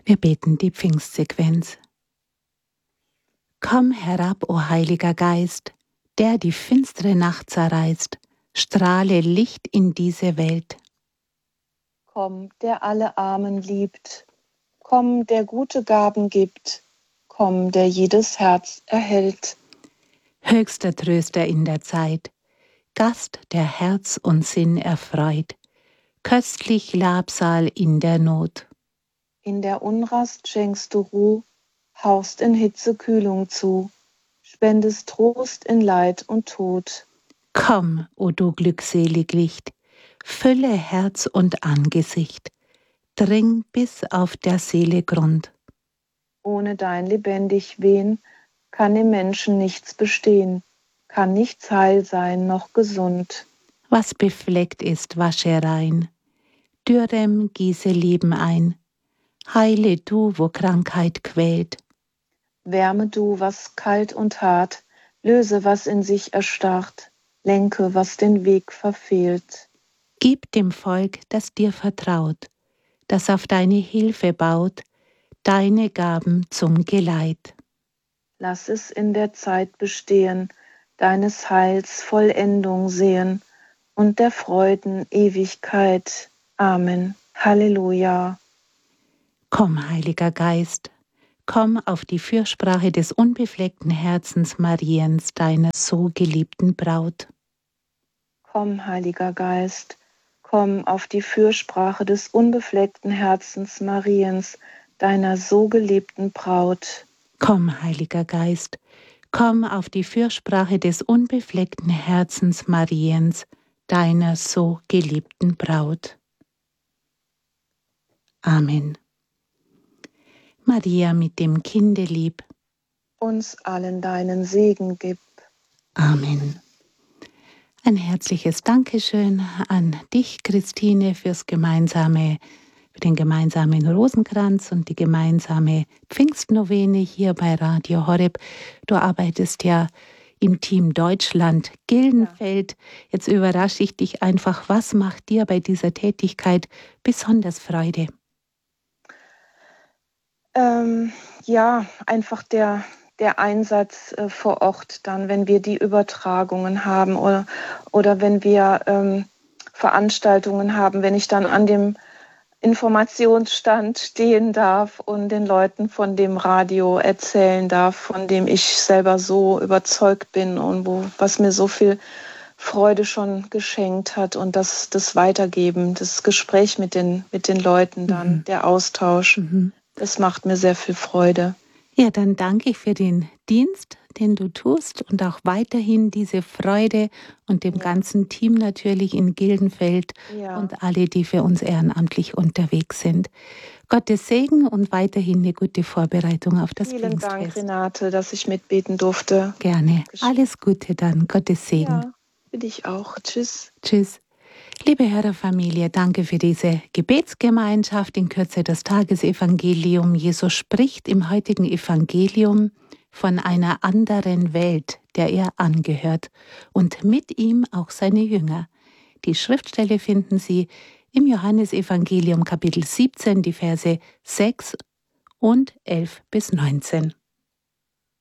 Wir beten die Pfingstsequenz. Komm herab, o Heiliger Geist, der die finstere Nacht zerreißt, strahle Licht in diese Welt. Komm, der alle Armen liebt, komm, der gute Gaben gibt, komm, der jedes Herz erhält. Höchster Tröster in der Zeit, Gast, der Herz und Sinn erfreut, köstlich Labsal in der Not. In der Unrast schenkst du Ruh, hauchst in Hitze Kühlung zu, spendest Trost in Leid und Tod. Komm, o du glückselig Licht, fülle Herz und Angesicht, dring bis auf der Seele Grund. Ohne dein lebendig Wehen kann im Menschen nichts bestehen, kann nichts heil sein noch gesund. Was befleckt ist, wasche rein, Dürrem gieße Leben ein, heile du, wo Krankheit quält. Wärme du, was kalt und hart, löse, was in sich erstarrt, lenke, was den Weg verfehlt. Gib dem Volk, das dir vertraut, das auf deine Hilfe baut, deine Gaben zum Geleit. Lass es in der Zeit bestehen, deines Heils Vollendung sehen und der Freuden Ewigkeit. Amen. Halleluja. Komm, Heiliger Geist, komm auf die Fürsprache des unbefleckten Herzens Mariens, deiner so geliebten Braut. Komm, Heiliger Geist, komm auf die Fürsprache des unbefleckten Herzens Mariens, deiner so geliebten Braut. Komm, Heiliger Geist, komm auf die Fürsprache des unbefleckten Herzens Mariens, deiner so geliebten Braut. Amen. Maria mit dem Kinde lieb, uns allen deinen Segen gib. Amen. Ein herzliches Dankeschön an dich, Christine, für den gemeinsamen Rosenkranz und die gemeinsame Pfingstnovene hier bei Radio Horeb. Du arbeitest ja im Team Deutschland Gildenfeld. Jetzt überrasche ich dich einfach. Was macht dir bei dieser Tätigkeit besonders Freude? Einfach der Einsatz vor Ort dann, wenn wir die Übertragungen haben oder wenn wir Veranstaltungen haben, wenn ich dann an dem Informationsstand stehen darf und den Leuten von dem Radio erzählen darf, von dem ich selber so überzeugt bin und was mir so viel Freude schon geschenkt hat und das Weitergeben, das Gespräch mit den Leuten dann, der Austausch. Das macht mir sehr viel Freude. Ja, dann danke ich für den Dienst, den du tust und auch weiterhin diese Freude und dem ganzen Team natürlich in Gildenfeld und alle, die für uns ehrenamtlich unterwegs sind. Gottes Segen und weiterhin eine gute Vorbereitung auf das Pfingstfest. Vielen Dank, Renate, dass ich mitbeten durfte. Gerne. Alles Gute dann. Gottes Segen. Ja, für dich auch. Tschüss. Tschüss. Liebe Hörerfamilie, danke für diese Gebetsgemeinschaft. In Kürze das Tagesevangelium. Jesus spricht im heutigen Evangelium von einer anderen Welt, der er angehört, und mit ihm auch seine Jünger. Die Schriftstelle finden Sie im Johannesevangelium Kapitel 17, die Verse 6 und 11 bis 19.